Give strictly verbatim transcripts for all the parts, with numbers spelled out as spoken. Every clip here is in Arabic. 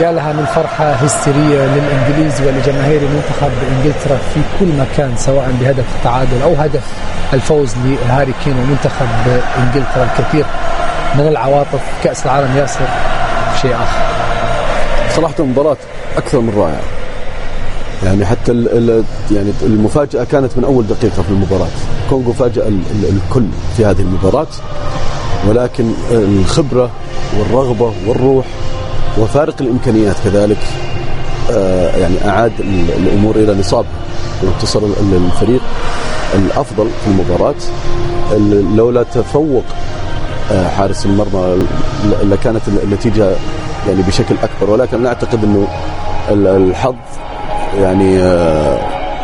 يا لها من فرحة هستيرية للإنجليز ولجماهير منتخب إنجلترا في كل مكان، سواء بهدف التعادل أو هدف الفوز لهاري كين ومنتخب إنجلترا. الكثير من العواطف. كأس العالم ياسر شيء آخر. صراحة مباراة أكثر من رائعة، يعني حتى ال يعني المفاجأة كانت من أول دقيقة في المباراة. كونغو فاجأ الكل في هذه المباراة، ولكن الخبرة والرغبة والروح وفارق الإمكانيات كذلك آه يعني أعاد الأمور إلى نصاب، وانتصر الفريق الأفضل في المباراة. لولا تفوق آه حارس المرمى لكانت النتيجة يعني بشكل أكبر، ولكن أنا أعتقد أنه الحظ يعني آه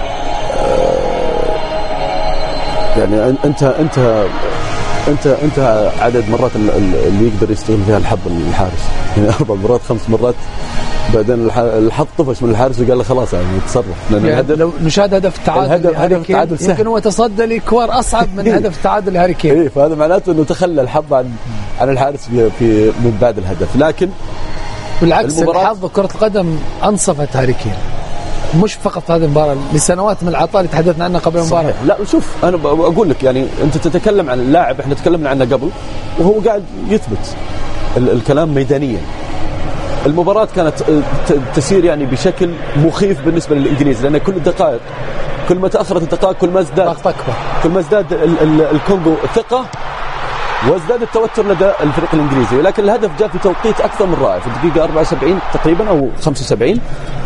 يعني انت انت انت انت عدد مرات اللي يقدر يستغل فيها الحظ الحارس، يعني اربع مرات خمس مرات، بعدين الحظ طفش من الحارس وقال له خلاص يعني يتصرف. يعني لو نشاهد هدف التعادل هدف التعادل يمكن هو تصدى لكوار اصعب من هدف التعادل لهاري كين. اي فهذا معناته انه تخلى الحظ عن عن الحارس في, في من بعد الهدف، لكن بالعكس الحظ كرة القدم انصفت هاري كين، مش فقط هذه المباراة، لسنوات من العطاء اللي تحدثنا عنها قبل المباراة. لا شوف أنا أقول لك، يعني أنت تتكلم عن اللاعب احنا تكلمنا عنه قبل وهو قاعد يثبت ال- الكلام ميدانيا. المباراة كانت تسير يعني بشكل مخيف بالنسبة للإنجليز، لأن كل الدقائق كل ما تأخرت الدقائق كل ما ازداد كل ما ازداد ال- ال- الكونغو ثقة وازداد التوتر لدى الفريق الإنجليزي، ولكن الهدف جاء في توقيت أكثر من رائع في الدقيقة أربعة وسبعين تقريبا أو خمسة وسبعين.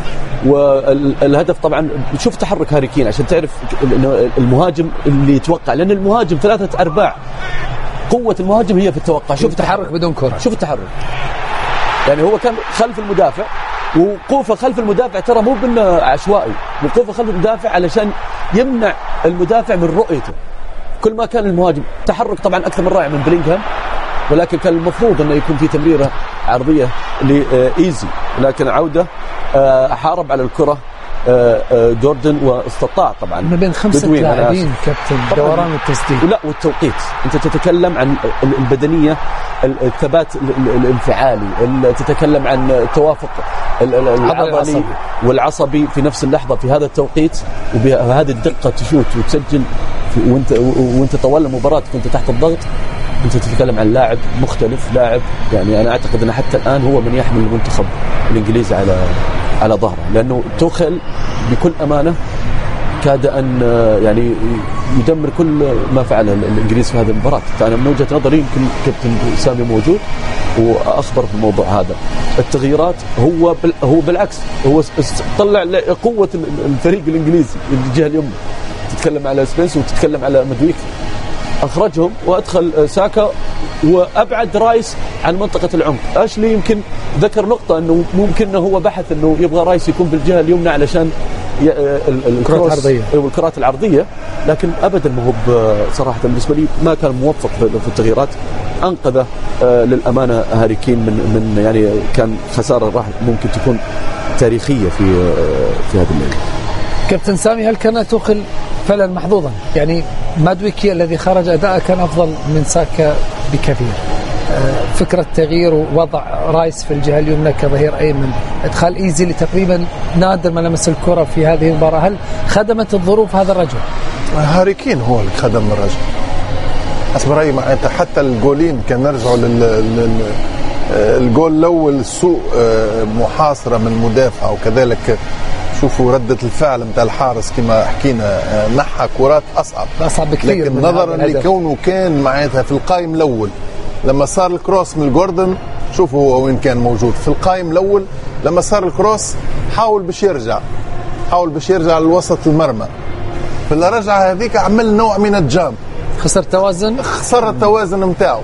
والهدف طبعا شوف تحرك هاري كين عشان تعرف المهاجم اللي يتوقع، لأن المهاجم ثلاثة أرباع قوة المهاجم هي في التوقع. شوف التحرك بدون كرة، شوف التحرك، يعني هو كان خلف المدافع، ووقوفه خلف المدافع ترى مو بأنه عشوائي، وقوفه خلف المدافع علشان يمنع المدافع من رؤيته. كل ما كان المهاجم تحرك طبعا أكثر من رائع من بلينغهام، ولكن كان المفروض أنه يكون في تمريرة عرضية لإيزي، لكن عودة حارب على الكرة جوردن واستطاع طبعا ما بين خمسة لاعبين كابتن دوران التسديد. لا والتوقيت، أنت تتكلم عن البدنية، الثبات الانفعالي، تتكلم عن التوافق العضلي والعصبي في نفس اللحظة في هذا التوقيت وبهذه الدقة تشوت وتسجل وانت وانت طوال المباراة كنت تحت الضغط. انت تتكلم عن لاعب مختلف، لاعب يعني انا اعتقد ان حتى الان هو من يحمل المنتخب الانجليزي على على ظهره، لانه توخيل بكل امانه كاد ان يعني يدمر كل ما فعله الانجليز في هذه المباراه. فانا من وجهه نظري يمكن كابتن سامي موجود واخبر في الموضوع هذا. التغييرات هو بال هو بالعكس هو طلع قوه الفريق الانجليزي الجهه اليمنى، تتكلم على سبنس وتتكلم على مدويك، أخرجهم وأدخل ساكا وأبعد رايس عن منطقة العمق. أشلي يمكن ذكر نقطة أنه ممكن أنه هو بحث أنه يبغى رايس يكون بالجهة اليمنى علشان الكرات العرضية والكرات العرضية، لكن أبدا ما هو صراحة بالنسبة لي ما كان موفق في التغييرات. أنقذه للأمانة هاري كين من من يعني كان خسارة راح ممكن تكون تاريخية في في هذا الليل. كابتن سامي، هل كان توخيل فعلا محظوظا؟ يعني مادويكي الذي خرج أداءه كان أفضل من ساكا بكثير. فكرة تغيير ووضع رايس في الجهة اليمنى كظهير أيمن، إدخال إيزي اللي تقريبا نادر ما لمس الكرة في هذه المباراة، هل خدمت الظروف هذا الرجل؟ هاري كين هو اللي خدم الرجل حسب رأيي. معناتها حتى الجولين كان نرجعوا لل الجول الأول سوء محاصرة من مدافع، وكذلك شوفوا ردة الفعل متاع الحارس كما حكينا، نحى كرات أصعب أصعب بكثير، لكن نظرا لكونه كان معناتها في القائم الأول لما صار الكروس من جوردن. شوفوا هو وين كان موجود في القائم الأول، لما صار الكروس حاول باش يرجع حاول باش يرجع لوسط المرمى، في الرجعة هذيك عمل نوع من الجام، خسر توازن خسر التوازن متاعه.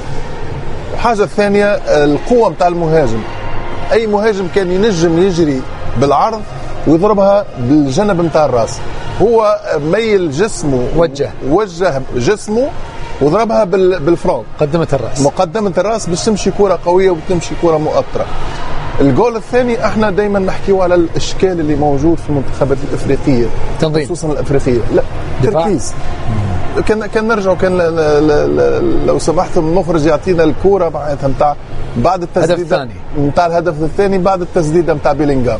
الحاجة الثانية القوة متاع المهاجم، أي مهاجم كان ينجم يجري بالعرض ويضربها بالجنب متاع الراس، هو ميل جسمه وجه وجه جسمه وضربها بالفرونت مقدمة الراس مقدمة الراس باش تمشي كرة قوية وتمشي كرة مؤطرة. الجول الثاني احنا دايما نحكيو على الاشكال اللي موجود في المنتخبات الافريقية، تنظيم خصوصا الافريقية، لا تركيز كان كان نرجعوا كان لو سمحتم المخرج يعطينا الكوره معناتها نتاع بعد التسديده نتاع الهدف الثاني بعد التسديده نتاع بيلينغهام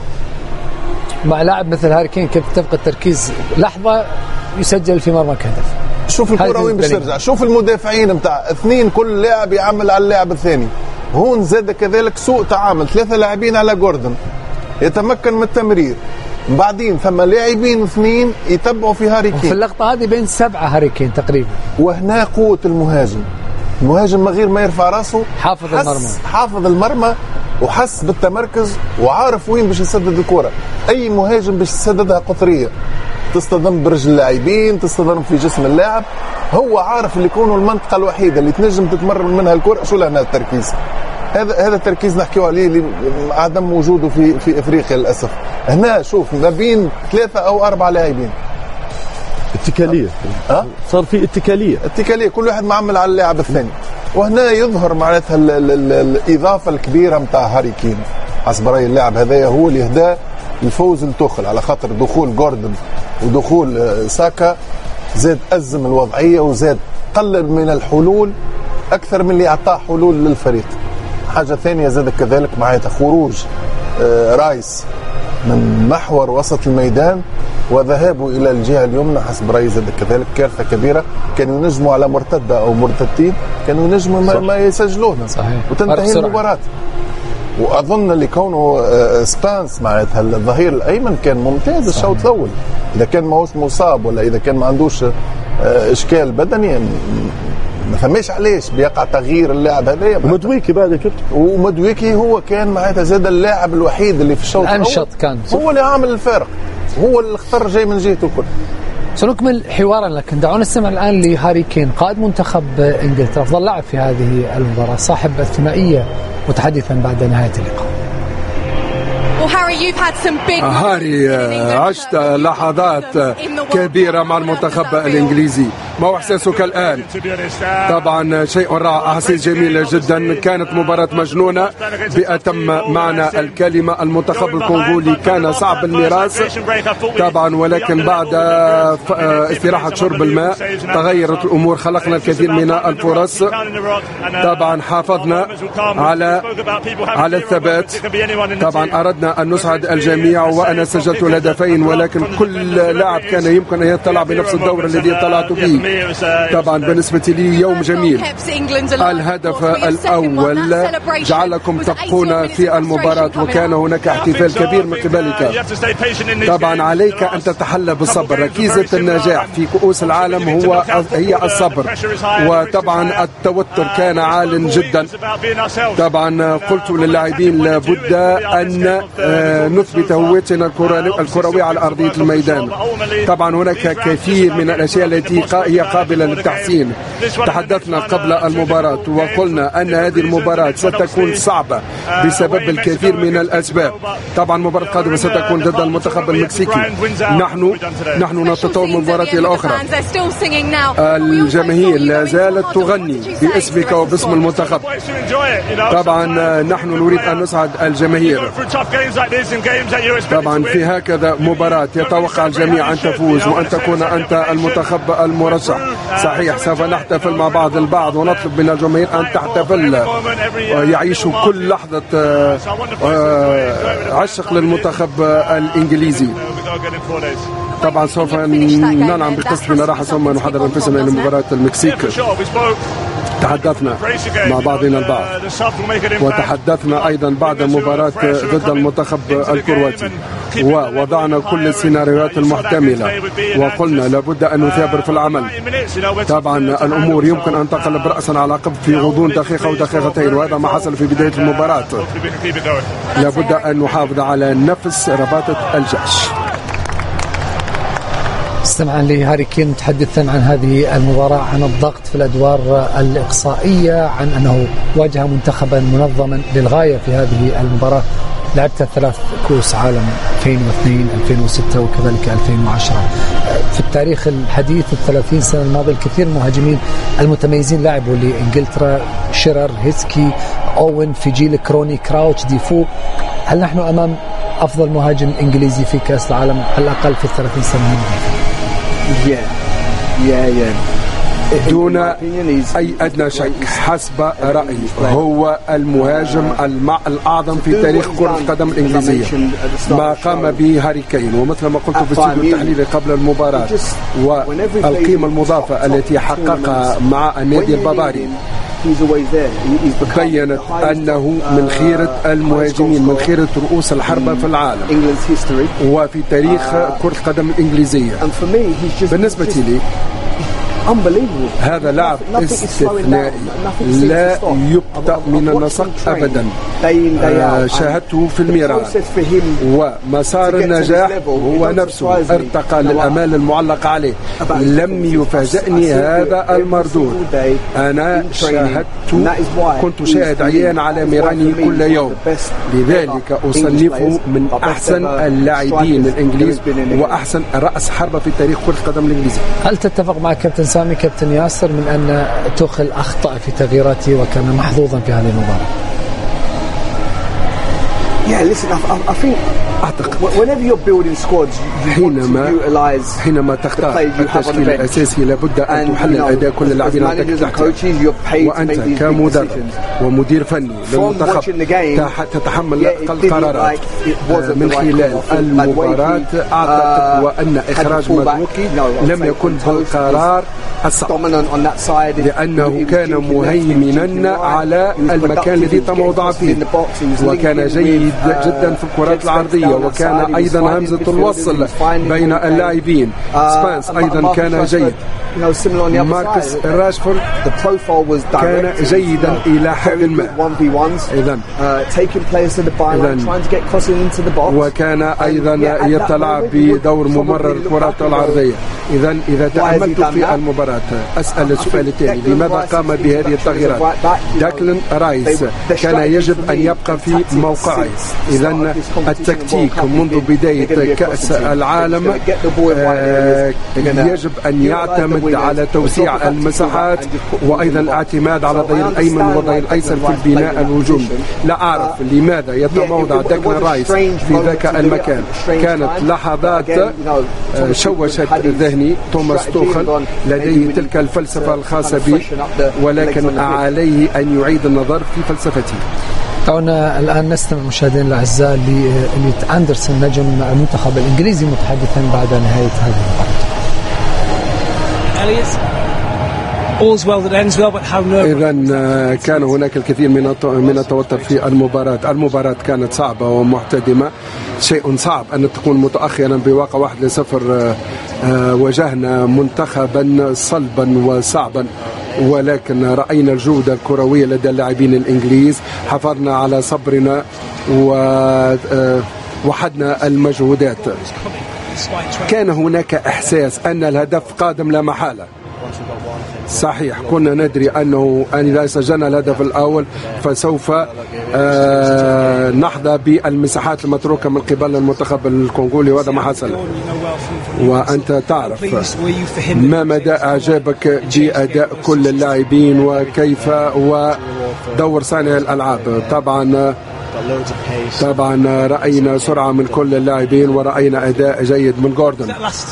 مع لاعب مثل هاري كين كيف تفقد التركيز لحظه يسجل في مرمى هدف. شوف الكوره وين باش ترجع، شوف المدافعين نتاع اثنين كل لاعب يعمل على اللاعب الثاني. هون زاد كذلك سوء تعامل، ثلاثه لاعبين على جوردن يتمكن من التمرير، بعدين ثم لاعبين اثنين يتبعوا في هاري كين. في اللقطه هذه بين سبعه هاري كين تقريبا. وهنا قوه المهاجم، المهاجم من غير ما يرفع راسه حافظ المرمى حافظ المرمى وحس بالتمركز وعارف وين باش يسدد الكره. اي مهاجم باش يسددها قطريه تصطدم برجل اللاعبين، تصطدم في جسم اللاعب، هو عارف اللي يكونوا المنطقه الوحيده اللي تنجم تتمرر منها الكره. شو لهنا التركيز هذا هذا التركيز نحكيو عليه اللي عدم وجوده في في افريقيا للاسف. هنا شوف ما بين ثلاثه او اربعه لاعبين اتكاليه أه؟ صار في اتكاليه اتكاليه كل واحد معمل على اللاعب الثاني. وهنا يظهر معناتها الاضافه الكبيره نتاع هاري كين. حسب رايي اللاعب هذايا هو اللي اهدى الفوز لتوخل، على خاطر دخول جوردن ودخول ساكا زاد أزم الوضعيه وزاد قلل من الحلول اكثر من اللي اعطاه حلول للفريق. حاجه ثانيه زاد كذلك معناتها خروج رايس من محور وسط الميدان وذهابه الى الجهه اليمنى حسب رايي زاد كذلك كارثه كبيره. كانوا ينجموا على مرتده او مرتدتين كانوا ينجموا ما, ما يسجلوها وتنتهي المباراه. واظن اللي كونه ستانس معناتها الظهير الايمن كان ممتاز الشوط الاول. اذا كان ماهوش مصاب ولا اذا كان ما عندوش اشكال بدني ما فماش علاش بيقع تغيير اللاعب هذايا. ومدويكي بعد كنت ومدويكي هو كان معناتها زاد اللاعب الوحيد اللي في الشوط الانشط كان هو اللي عامل الفارق، هو اللي اختار جاي من جهته الكل. سنكمل حوارا لكن دعونا نستمع الآن لهاري كين قائد منتخب إنجلترا أفضل لاعب في هذه المباراة صاحب الثنائية متحدثا بعد نهاية اللقاء. هاري عشت لحظات كبيرة مع المنتخب الإنجليزي، ما إحساسك الآن؟ طبعا شيء رائع، أحاسيس جميلة جدا، كانت مباراة مجنونة بأتم معنى الكلمة. المنتخب الكونغولي كان صعب المراس طبعا، ولكن بعد استراحة شرب الماء تغيرت الأمور، خلقنا الكثير من الفرص طبعا، حافظنا على على الثبات طبعا، أردنا أن نسعد الجميع وأنا سجلت الهدفين، ولكن كل لاعب كان يمكن أن يطلع بنفس الدور الذي طلعت به. طبعا بالنسبة لي يوم جميل. الهدف الأول جعلكم تبقون في المباراة وكان هناك احتفال كبير من قبلك. طبعا عليك أن تتحلى بالصبر، ركيزة النجاح في كؤوس العالم هو هي الصبر، وطبعا التوتر كان عال جدا. طبعا قلت للاعبين لابد أن نثبت هويتنا الكروية على أرضية الميدان. طبعا هناك كثير من الأشياء التي هي قابلة للتحسين. تحدثنا قبل المباراة وقلنا أن هذه المباراة ستكون صعبة بسبب الكثير من الأسباب. طبعا المباراة القادمة ستكون ضد المنتخب المكسيكي. نحن نحن نتطور من مباراة الأخرى. الجماهير لا زالت تغني باسمك وباسم المنتخب. طبعا نحن نريد أن نسعد الجماهير. طبعا في هكذا مباراة يتوقع الجميع أن تفوز وأن تكون أنت المنتخب المرشح. صحيح سوف نحتفل مع بعض البعض ونطلب من الجماهير أن تحتفل ويعيشوا كل لحظة عشق للمنتخب الإنجليزي. طبعا سوف ننعم بقسط من الراحة ثم نحضر أنفسنا إلى مباراة المكسيك. تحدثنا مع بعضنا البعض وتحدثنا أيضا بعد مباراة ضد المنتخب الكرواتي ووضعنا كل السيناريوهات المحتملة وقلنا لابد أن نثابر في العمل. طبعا الأمور يمكن أن تنقلب رأسا على عقب في غضون دقيقة ودقيقتين، وهذا ما حصل في بداية المباراة. لابد أن نحافظ على نفس رباطة الجأش. استمعا لهاري كين متحدثا عن هذه المباراة، عن الضغط في الأدوار الإقصائية، عن أنه واجه منتخبا منظما للغاية في هذه المباراة. لعبت ثلاث كؤوس عالم ألفين واثنين ألفين وستة وكذلك ألفين وعشرة. في التاريخ الحديث الثلاثين سنة الماضية الكثير من المهاجمين المتميزين لعبوا لإنجلترا، شيرر، هيسكي، أوين، في جيل كروني، كراوتش، ديفو. هل نحن أمام أفضل مهاجم إنجليزي في كأس العالم على الأقل في الثلاثين سنة الماضية؟ يا يا يا دون أي أدنى شك حسب رأيي هو المهاجم الأعظم في تاريخ كرة القدم الإنجليزية. ما قام به هاري كين، ومثل ما قلت في الاستوديو التحليلي قبل المباراة، والقيمة المضافة التي حققها مع النادي البافاري بيّنت أنه من خيرة المهاجمين، من خيرة رؤوس الحربة في العالم وفي تاريخ كرة القدم الإنجليزية. بالنسبة لي هذا لاعب استثنائي لا يبدأ من النسق أبدا. شاهدته في الميران، ومسار النجاح هو نفسه ارتقى للأمال المعلقة عليه. لم يفاجئني هذا المردود. أنا شاهدت كنت شاهد عيان على ميراني كل يوم، لذلك أصنفه من أحسن اللاعبين الإنجليز وأحسن رأس حربة في تاريخ كرة القدم الإنجليزية. هل تتفق مع كابتن سامي كابتن ياسر من أن توخل أخطأ في تغييراته وكان محظوظا في هذه المباراة؟ Yeah, listen, I, I think أعتقد whenever you're building squads, you حينما want to utilize حينما تختار التشكيل الأساسي لابد أن تحلل أداء كل اللاعبين وأنت كمدرب ومدير فني للمنتخب تتحمل القرارات من خلال المباراة. أعتقد وأن إخراج مدوكي لم يكن بالقرار الصح، لأنه كان مهيمنا على المكان الذي تم وضعه فيه، وكان جيد جدا في الكرات العرضية، وكان أيضا همزة الوصل بين اللاعبين. سبانس أيضا كان جيد. ماركس راشفورد كان جيدا إلى حد ما. إذن وكان أيضا يتلعب بدور ممرر الكرات العرضية. إذن إذا تأملت في المباراة أسأل السؤال التالي: لماذا قام بهذه التغييرات؟ داكلان رايس كان يجب أن يبقى في موقعه. إذن التكتيك منذ بداية كأس العالم آه يجب أن يعتمد على توسيع المساحات، وأيضا الاعتماد على الظهير الأيمن والظهير الأيسر في البناء الهجومي. لا أعرف لماذا يتموضع داكلان رايس في ذاك المكان. كانت لحظات شوشت ذهني توماس توخل، لديه تلك الفلسفة الخاصة به، ولكن عليه أن يعيد النظر في فلسفته. دعونا الآن نستمع مشاهدينا الأعزاء لإليوت أندرسون نجم المنتخب الإنجليزي متحدثا بعد نهاية هذه المباراة. إذن كان هناك الكثير من من التوتر في المباراة. المباراة كانت صعبة ومحتدمة. شيء صعب أن تكون متأخرا بواقع واحد لصفر. واجهنا منتخبا صلبا وصعبا، ولكن رأينا الجودة الكروية لدى اللاعبين الإنجليز. حافظنا على صبرنا ووحدنا المجهودات. كان هناك إحساس أن الهدف قادم لا محالة. صحيح كنا ندري أنه أن إذا سجلنا الهدف الأول فسوف آه نحظى بالمساحات المتروكة من قبل المنتخب الكونغولي، وهذا ما حصل. وأنت تعرف ما مدى إعجابك بأداء كل اللاعبين وكيف ودور صانع الألعاب. طبعا طبعا رأينا سرعة من كل اللاعبين ورأينا أداء جيد من جوردن.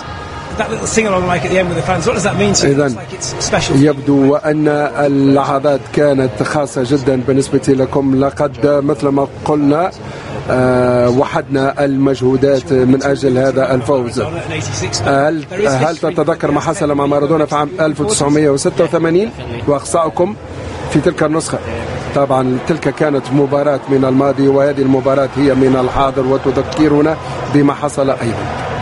إذن يبدو وأن اللحظات كانت خاصة جدا بالنسبة لكم. لقد مثل ما قلنا أه وحدنا المجهودات من أجل هذا الفوز. هل, هل تتذكر ما حصل مع مارادونا في عام ألف وتسعمائة وستة وثمانين وإقصائكم في تلك النسخة؟ طبعا تلك كانت مباراة من الماضي، وهذه المباراة هي من الحاضر وتذكرنا بما حصل أيضا.